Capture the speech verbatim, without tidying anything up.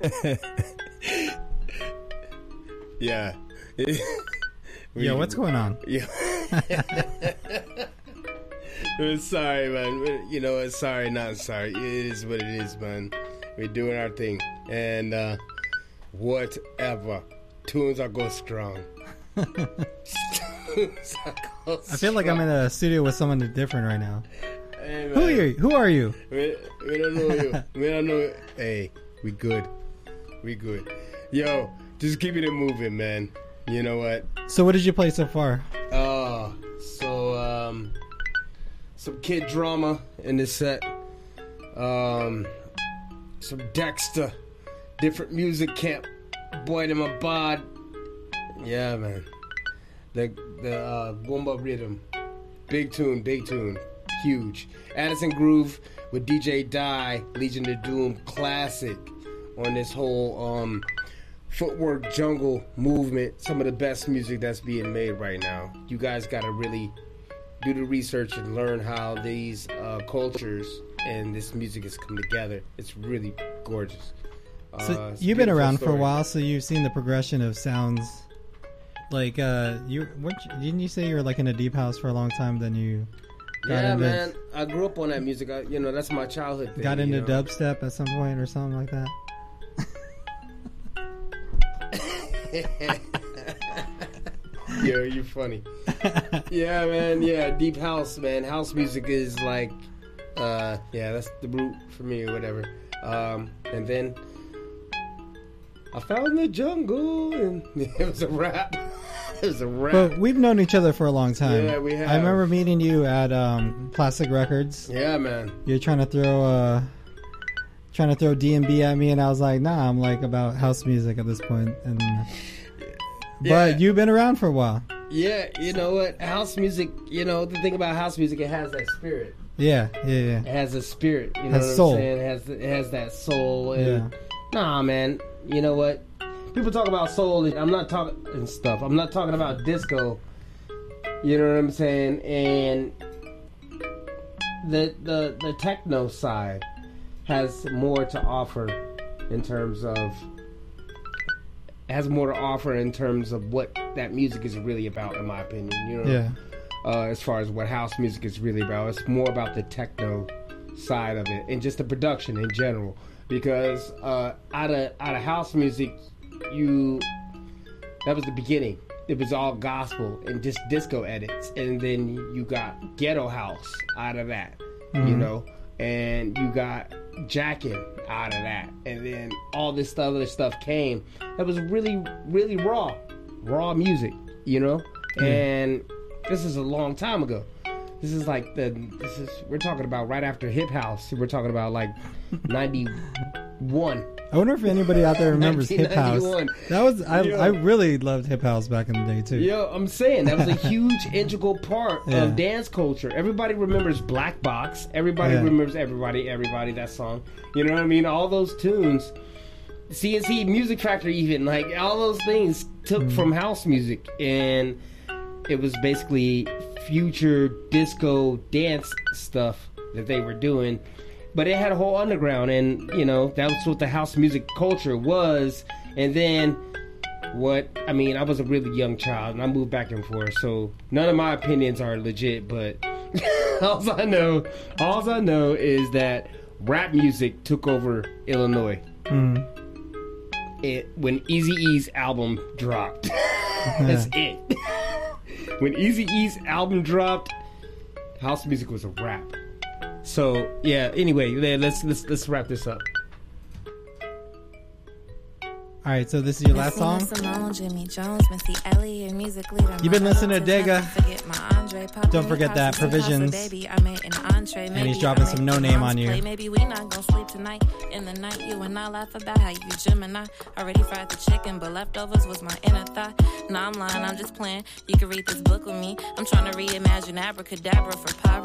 Yeah. Yo, what's going on? Yeah. Sorry, man. You know, it's sorry, not sorry. It is what it is, man. We're doing our thing. And uh, whatever. Tunes are go strong. Tunes are go I feel like I'm in a studio with someone different right now. Hey, Who are you? Who are you? We, we don't know you. We don't know. Hey, we good. We good. Yo, just keeping it moving, man. You know what? So what did you play so far? Uh, so, um, some Kid Drama in this set. Um, some Dexter. Different music camp. Boy, them a bod. Yeah, man. The, the, uh, Goomba Rhythm. Big tune, big tune. Huge. Addison Groove with D J Die, Legion of Doom classic on this whole um, footwork jungle movement. Some of the best music that's being made right now. You guys got to really do the research and learn how these uh, cultures and this music has come together. It's really gorgeous. So uh, you've been around story. for a while, so you've seen the progression of sounds. Like, uh, you weren't you, didn't you say you were like in a deep house for a long time? Then you got yeah, into, man. I grew up on that music. I, you know, that's my childhood thing. Got into you know? dubstep at some point or something like that. Yo, you're funny. Yeah, man. Yeah, deep house, man. House music is like, uh, yeah, that's the root for me or whatever. Um, and then I found the jungle, and it was a rap. It was a rap. But we've known each other for a long time. Yeah, we have. I remember meeting you at um, Plastic Records. Yeah, man. You're trying to throw, uh, trying to throw D and B at me, and I was like, nah, I'm like about house music at this point. And but yeah. you've been around for a while. Yeah, you know what? House music. You know the thing about house music, it has that spirit. Yeah, yeah, yeah. It has a spirit. You know has what soul. I'm saying? It has it has that soul. And yeah. Nah, man. You know what? People talk about soul. And I'm not talking and stuff. I'm not talking about disco. You know what I'm saying? And the the the techno side has more to offer in terms of has more to offer in terms of what that music is really about, in my opinion. You know. Yeah. Uh, as far as what house music is really about, it's more about the techno side of it and just the production in general. Because uh, out of out of house music, you that was the beginning. It was all gospel and just disco edits, and then you got ghetto house out of that, mm-hmm. you know, and you got jacking out of that, and then all this other stuff came. That was really, really raw, raw music, you know, mm-hmm. and. This is a long time ago. This is like the. This is we're talking about right after Hip House. We're talking about like ninety-one. I wonder if anybody out there remembers Hip House. That was I. Yo. I really loved Hip House back in the day too. Yo, I'm saying that was a huge integral part yeah. of dance culture. Everybody remembers Black Box. Everybody yeah. remembers everybody. Everybody that song. You know what I mean? All those tunes. C N C Music Factory, even like all those things took mm. from house music and. It was basically future disco dance stuff that they were doing, but it had a whole underground, and you know that was what the house music culture was. And then what? I mean, I was a really young child, and I moved back and forth, so none of my opinions are legit. But all I know, all I know is that rap music took over Illinois. Mm. It when Eazy-E's album dropped. That's it. When Eazy-E's album dropped, house music was a wrap. So yeah. Anyway, let's let's let's wrap this up. All right, so this is your last song. You've been listening to Dega. Don't forget that Provisions. And he's dropping some No Name on you. Maybe we not gonna sleep tonight. In the night, you and I laugh about how you Gemini. Already fried the chicken, but leftovers was my inner thought. Nah, I'm lying, I'm just playing. You can read this book with me. I'm trying to reimagine abracadabra for poverty.